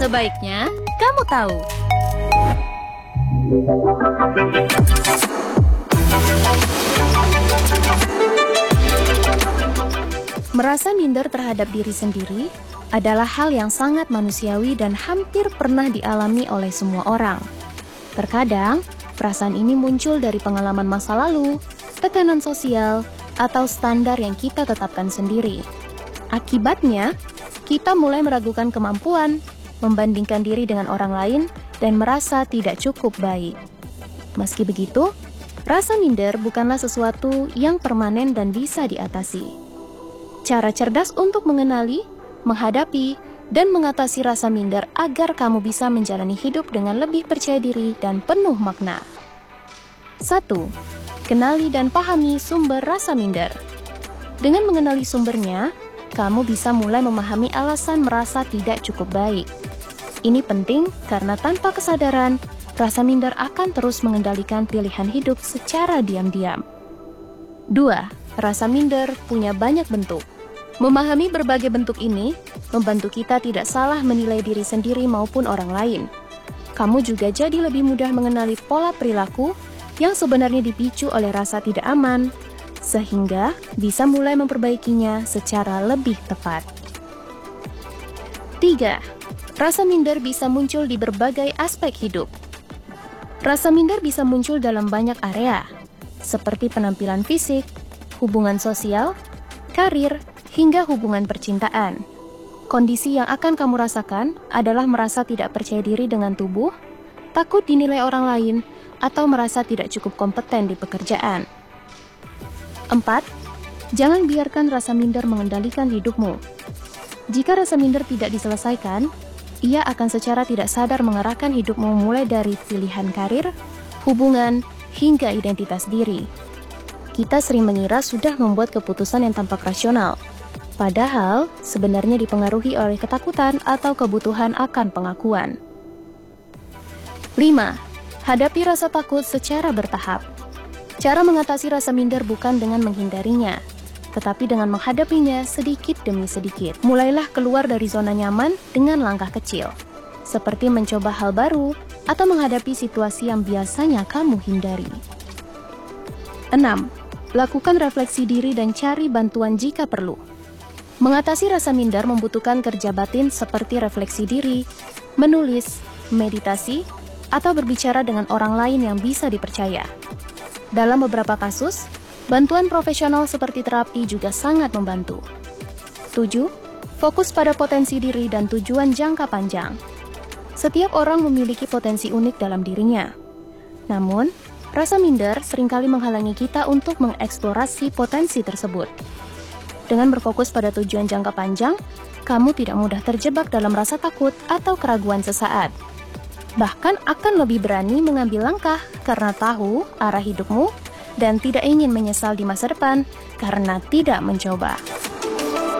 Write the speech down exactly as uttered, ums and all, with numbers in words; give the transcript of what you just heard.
Sebaiknya kamu tahu. Merasa minder terhadap diri sendiri adalah hal yang sangat manusiawi dan hampir pernah dialami oleh semua orang. Terkadang, perasaan ini muncul dari pengalaman masa lalu, tekanan sosial, atau standar yang kita tetapkan sendiri. Akibatnya, kita mulai meragukan kemampuan, membandingkan diri dengan orang lain, dan merasa tidak cukup baik. Meski begitu, rasa minder bukanlah sesuatu yang permanen dan bisa diatasi. Cara cerdas untuk mengenali, menghadapi, dan mengatasi rasa minder agar kamu bisa menjalani hidup dengan lebih percaya diri dan penuh makna. satu. Kenali dan pahami sumber rasa minder. Dengan mengenali sumbernya, kamu bisa mulai memahami alasan merasa tidak cukup baik. Ini penting karena tanpa kesadaran, rasa minder akan terus mengendalikan pilihan hidup secara diam-diam. dua. Rasa minder punya banyak bentuk. Memahami berbagai bentuk ini membantu kita tidak salah menilai diri sendiri maupun orang lain. Kamu juga jadi lebih mudah mengenali pola perilaku yang sebenarnya dipicu oleh rasa tidak aman, sehingga bisa mulai memperbaikinya secara lebih tepat. tiga. Rasa minder bisa muncul di berbagai aspek hidup. Rasa minder bisa muncul dalam banyak area, seperti penampilan fisik, hubungan sosial, karir, hingga hubungan percintaan. Kondisi yang akan kamu rasakan adalah merasa tidak percaya diri dengan tubuh, takut dinilai orang lain, atau merasa tidak cukup kompeten di pekerjaan. empat. Jangan biarkan rasa minder mengendalikan hidupmu. Jika rasa minder tidak diselesaikan, ia akan secara tidak sadar mengarahkan hidupmu mulai dari pilihan karir, hubungan, hingga identitas diri. Kita sering mengira sudah membuat keputusan yang tampak rasional, padahal sebenarnya dipengaruhi oleh ketakutan atau kebutuhan akan pengakuan. lima. Hadapi rasa takut secara bertahap. Cara mengatasi rasa minder bukan dengan menghindarinya, tetapi dengan menghadapinya sedikit demi sedikit. Mulailah keluar dari zona nyaman dengan langkah kecil, seperti mencoba hal baru atau menghadapi situasi yang biasanya kamu hindari. enam. Lakukan refleksi diri dan cari bantuan jika perlu. Mengatasi rasa minder membutuhkan kerja batin seperti refleksi diri, menulis, meditasi, atau berbicara dengan orang lain yang bisa dipercaya. Dalam beberapa kasus, bantuan profesional seperti terapi juga sangat membantu. tujuh. Fokus pada potensi diri dan tujuan jangka panjang. Setiap orang memiliki potensi unik dalam dirinya. Namun, rasa minder seringkali menghalangi kita untuk mengeksplorasi potensi tersebut. Dengan berfokus pada tujuan jangka panjang, kamu tidak mudah terjebak dalam rasa takut atau keraguan sesaat. Bahkan akan lebih berani mengambil langkah karena tahu arah hidupmu dan tidak ingin menyesal di masa depan karena tidak mencoba.